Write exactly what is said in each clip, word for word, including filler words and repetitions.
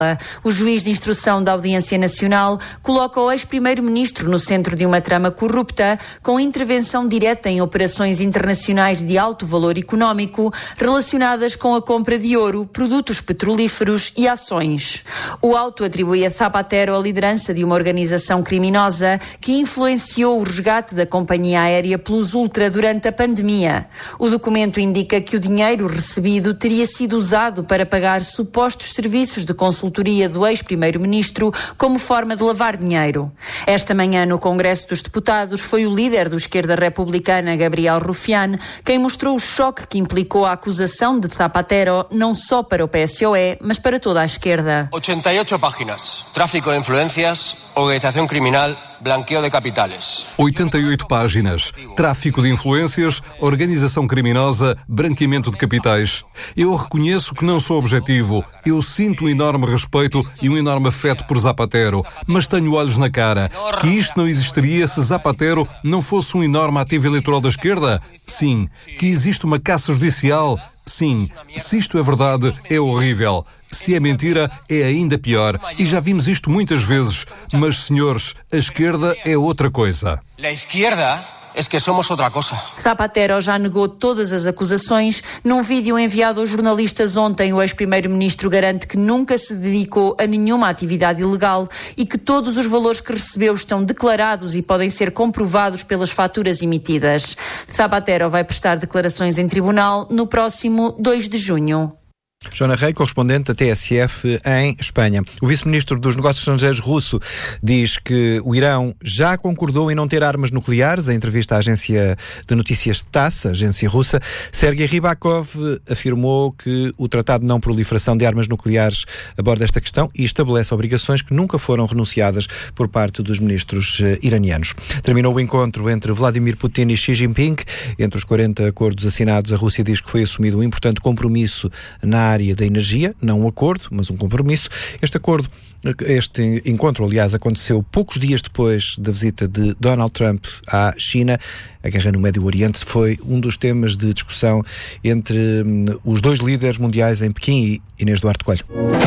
O juiz de instrução da Audiência Nacional coloca o ex-primeiro-ministro no centro de uma trama corrupta, com intervenção direta em operações internacionais de alto valor económico relacionadas com a compra de ouro, produtos petrolíferos e ações. O auto atribui a Zapatero a liderança de uma organização criminosa que influenciou o resgate da companhia aérea Plus Ultra durante a pandemia. O documento indica que o dinheiro recebido teria sido usado para pagar supostos serviços de consultoria do ex-primeiro-ministro como forma de lavar dinheiro. Esta manhã, no Congresso dos Deputados, foi o líder do Esquerda Republicana, Gabriel Rufián, quem mostrou o choque que implicou a acusação de Zapatero não só para o P S O E, mas para toda a esquerda. ochenta e oito páginas. Tráfico de influências, organização criminal, blanqueo de capitales. oitenta e oito páginas. Tráfico de influências, organização criminosa, branqueamento de capitais. Eu reconheço que não sou objetivo. Eu sinto um enorme respeito e um enorme afeto por Zapatero, mas tenho olhos na cara. Que isto não existiria se Zapatero não fosse um enorme ativo eleitoral da esquerda? Sim. Que existe uma caça judicial? Sim. Se isto é verdade, é horrível. Se é mentira, é ainda pior. E já vimos isto muitas vezes. Mas, senhores, a esquerda é outra coisa. A esquerda é que somos outra coisa. Zapatero já negou todas as acusações. Num vídeo enviado aos jornalistas ontem, o ex-primeiro-ministro garante que nunca se dedicou a nenhuma atividade ilegal e que todos os valores que recebeu estão declarados e podem ser comprovados pelas faturas emitidas. Zapatero vai prestar declarações em tribunal no próximo dois de junho. Joana Rei, correspondente da T S F em Espanha. O vice-ministro dos Negócios Estrangeiros russo diz que o Irão já concordou em não ter armas nucleares. Em entrevista à agência de notícias TASS, a agência russa, Sergei Rybakov afirmou que o Tratado de Não Proliferação de Armas Nucleares aborda esta questão e estabelece obrigações que nunca foram renunciadas por parte dos ministros iranianos. Terminou o encontro entre Vladimir Putin e Xi Jinping. Entre os quarenta acordos assinados, a Rússia diz que foi assumido um importante compromisso na área da energia, não um acordo, mas um compromisso. Este acordo, este encontro, aliás, aconteceu poucos dias depois da visita de Donald Trump à China. A guerra no Médio Oriente foi um dos temas de discussão entre hum, os dois líderes mundiais em Pequim e Inês Duarte Coelho.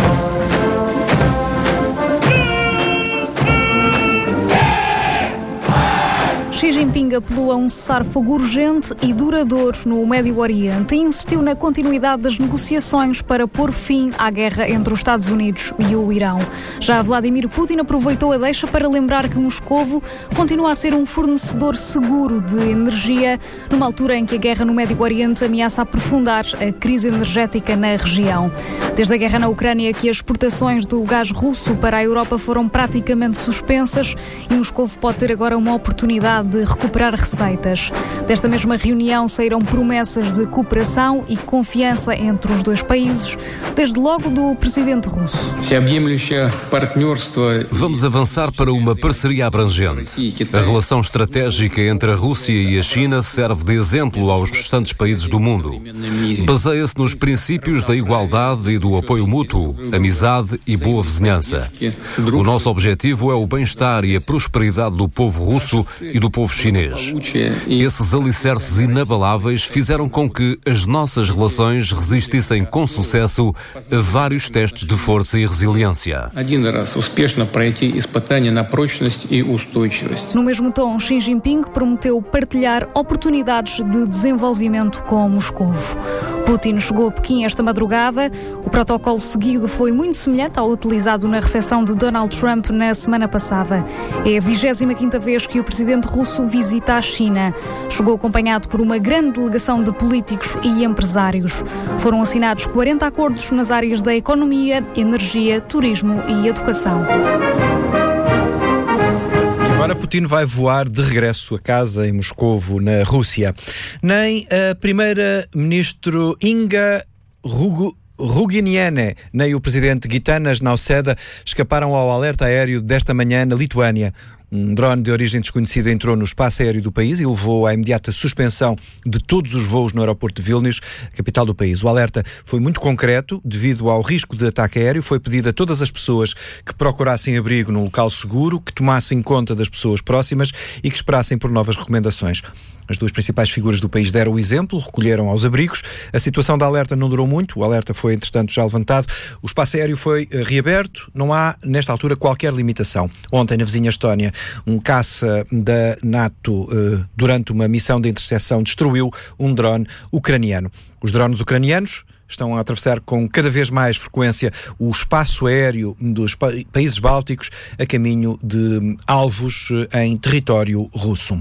Xi Jinping apelou a um cessar-fogo urgente e duradouro no Médio Oriente e insistiu na continuidade das negociações para pôr fim à guerra entre os Estados Unidos e o Irão. Já Vladimir Putin aproveitou a deixa para lembrar que Moscovo continua a ser um fornecedor seguro de energia, numa altura em que a guerra no Médio Oriente ameaça aprofundar a crise energética na região. Desde a guerra na Ucrânia que as exportações do gás russo para a Europa foram praticamente suspensas e Moscovo pode ter agora uma oportunidade de recuperar receitas. Desta mesma reunião saíram promessas de cooperação e confiança entre os dois países, desde logo do presidente russo. Vamos avançar para uma parceria abrangente. A relação estratégica entre a Rússia e a China serve de exemplo aos restantes países do mundo. Baseia-se nos princípios da igualdade e do apoio mútuo, amizade e boa vizinhança. O nosso objetivo é o bem-estar e a prosperidade do povo russo e do povo chinês. Esses alicerces inabaláveis fizeram com que as nossas relações resistissem com sucesso a vários testes de força e resiliência. No mesmo tom, Xi Jinping prometeu partilhar oportunidades de desenvolvimento com Moscovo. Putin chegou a Pequim esta madrugada. O protocolo seguido foi muito semelhante ao utilizado na recepção de Donald Trump na semana passada. É a vigésima quinta vez que o presidente russo visita a China. Chegou acompanhado por uma grande delegação de políticos e empresários. Foram assinados quarenta acordos nas áreas da economia, energia, turismo e educação. Agora Putin vai voar de regresso a casa em Moscovo, na Rússia. Nem a primeira-ministro Inga Rugu Ruginiene, nem o presidente Gitanas Nausėda escaparam ao alerta aéreo desta manhã na Lituânia. Um drone de origem desconhecida entrou no espaço aéreo do país e levou à imediata suspensão de todos os voos no aeroporto de Vilnius, capital do país. O alerta foi muito concreto, devido ao risco de ataque aéreo. Foi pedido a todas as pessoas que procurassem abrigo num local seguro, que tomassem conta das pessoas próximas e que esperassem por novas recomendações. As duas principais figuras do país deram o exemplo, recolheram aos abrigos. A situação da alerta não durou muito, o alerta foi, entretanto, já levantado. O espaço aéreo foi uh, reaberto, não há, nesta altura, qualquer limitação. Ontem, na vizinha Estónia, um caça da NATO, uh, durante uma missão de interseção, destruiu um drone ucraniano. Os drones ucranianos estão a atravessar com cada vez mais frequência o espaço aéreo dos pa- países bálticos a caminho de alvos em território russo.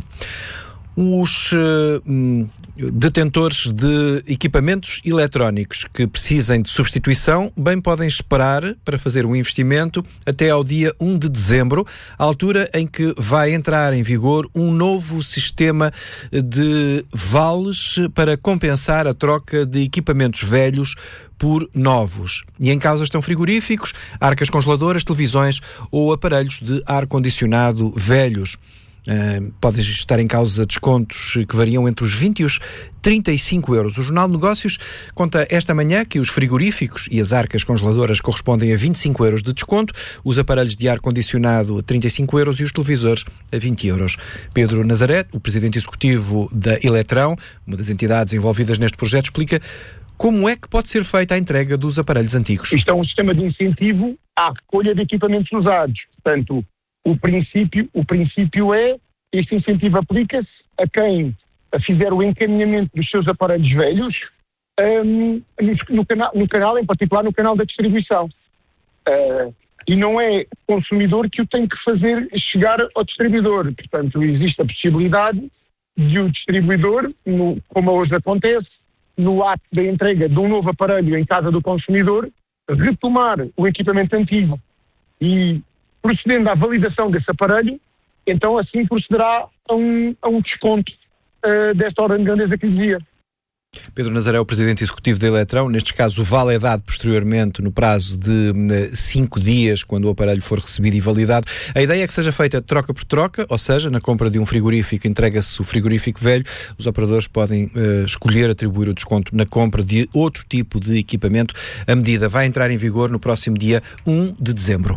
Os uh, detentores de equipamentos eletrónicos que precisem de substituição bem podem esperar para fazer um investimento até ao dia um de dezembro, a altura em que vai entrar em vigor um novo sistema de vales para compensar a troca de equipamentos velhos por novos. E em causa estão frigoríficos, arcas congeladoras, televisões ou aparelhos de ar-condicionado velhos. Uh, podem estar em causa descontos que variam entre os vinte e os trinta e cinco euros. O Jornal de Negócios conta esta manhã que os frigoríficos e as arcas congeladoras correspondem a vinte e cinco euros de desconto, os aparelhos de ar-condicionado a trinta e cinco euros e os televisores a vinte euros. Pedro Nazaré, o presidente executivo da Eletrão, uma das entidades envolvidas neste projeto, explica como é que pode ser feita a entrega dos aparelhos antigos. Isto é um sistema de incentivo à recolha de equipamentos usados. Portanto, O princípio, o princípio é, este incentivo aplica-se a quem fizer o encaminhamento dos seus aparelhos velhos um, no, no, canal, no canal, em particular no canal da distribuição. Uh, e não é o consumidor que o tem que fazer chegar ao distribuidor. Portanto, existe a possibilidade de o distribuidor, no, como hoje acontece, no ato da entrega de um novo aparelho em casa do consumidor, retomar o equipamento antigo e, procedendo à validação desse aparelho, então assim procederá a um, a um desconto uh, desta ordem de grandeza que lhe dizia. Pedro Nazaré, o presidente executivo da Eletrão. Neste caso, o vale é dado posteriormente no prazo de cinco dias, quando o aparelho for recebido e validado. A ideia é que seja feita troca por troca, ou seja, na compra de um frigorífico entrega-se o frigorífico velho. Os operadores podem uh, escolher atribuir o desconto na compra de outro tipo de equipamento. A medida vai entrar em vigor no próximo dia um de dezembro.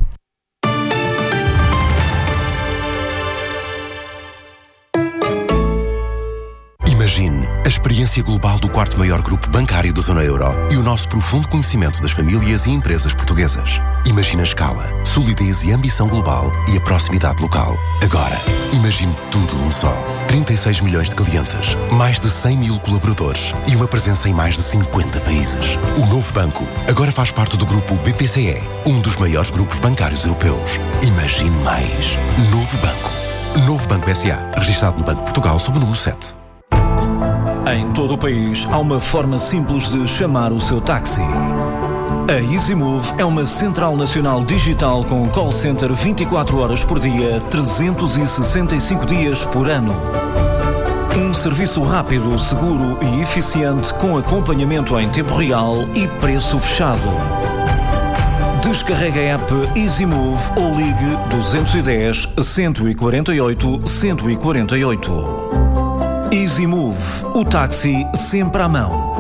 Imagine a experiência global do quarto maior grupo bancário da zona euro e o nosso profundo conhecimento das famílias e empresas portuguesas. Imagine a escala, solidez e ambição global e a proximidade local. Agora, imagine tudo num só. trinta e seis milhões de clientes, mais de cem mil colaboradores e uma presença em mais de cinquenta países. O novo banco agora faz parte do grupo B P C E, um dos maiores grupos bancários europeus. Imagine mais. Novo Banco. Novo Banco S A, registado no Banco de Portugal sob o número sete. Em todo o país, há uma forma simples de chamar o seu táxi. A EasyMove é uma central nacional digital com call center vinte e quatro horas por dia, trezentos e sessenta e cinco dias por ano. Um serviço rápido, seguro e eficiente com acompanhamento em tempo real e preço fechado. Descarregue a app EasyMove ou ligue dois um zero, um quatro oito, um quatro oito. EasyMove, o táxi sempre à mão.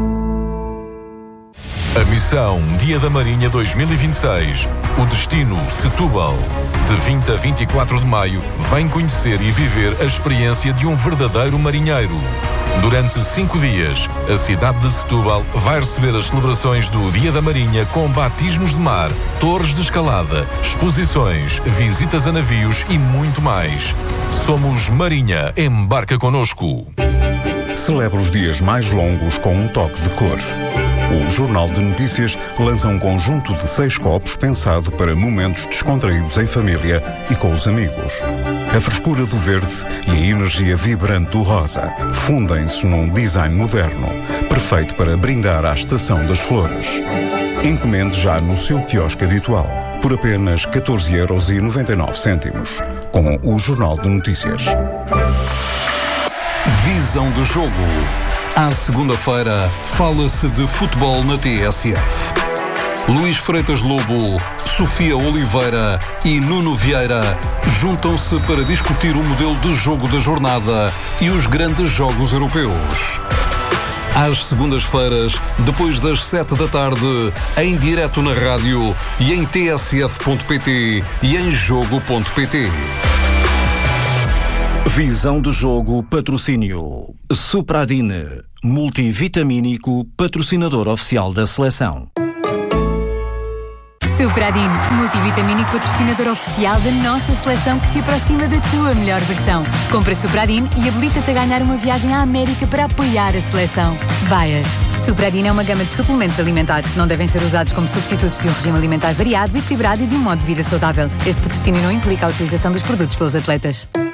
A missão Dia da Marinha dois mil e vinte e seis. O destino Setúbal. De vinte a vinte e quatro de maio, vem conhecer e viver a experiência de um verdadeiro marinheiro. Durante cinco dias, a cidade de Setúbal vai receber as celebrações do Dia da Marinha com batismos de mar, torres de escalada, exposições, visitas a navios e muito mais. Somos Marinha, embarca connosco. Celebra os dias mais longos com um toque de cor. O Jornal de Notícias lança um conjunto de seis copos pensado para momentos descontraídos em família e com os amigos. A frescura do verde e a energia vibrante do rosa fundem-se num design moderno, perfeito para brindar à estação das flores. Encomende já no seu quiosque habitual, por apenas catorze euros e noventa e nove cêntimos, com o Jornal de Notícias. Visão do jogo. À segunda-feira, fala-se de futebol na T S F. Luís Freitas Lobo, Sofia Oliveira e Nuno Vieira juntam-se para discutir o modelo de jogo da jornada e os grandes jogos europeus. Às segundas-feiras, depois das sete da tarde, em direto na rádio e em t s f ponto p t e em jogo ponto p t. Visão do jogo, patrocínio. Supradine, multivitamínico, patrocinador oficial da seleção. Supradine, multivitamínico patrocinador oficial da nossa seleção que te aproxima da tua melhor versão. Compra Supradine e habilita-te a ganhar uma viagem à América para apoiar a seleção. Bayer. Supradine é uma gama de suplementos alimentares. Não devem ser usados como substitutos de um regime alimentar variado, equilibrado e de um modo de vida saudável. Este patrocínio não implica a utilização dos produtos pelos atletas.